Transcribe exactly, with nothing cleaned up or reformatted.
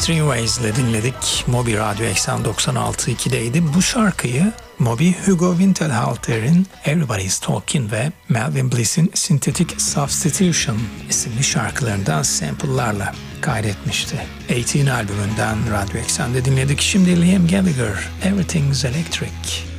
Extreme Ways ile dinledik. Moby Radyo Eksen doksan altı nokta iki'deydi. Bu şarkıyı Moby, Hugo Winterhalter'in Everybody's Talking ve Melvin Bliss'in Synthetic Substitution isimli şarkılarından sample'larla kaydetmişti. on albümünden Radyo Eksen'de dinledik. Şimdi Liam Gallagher, Everything's Electric.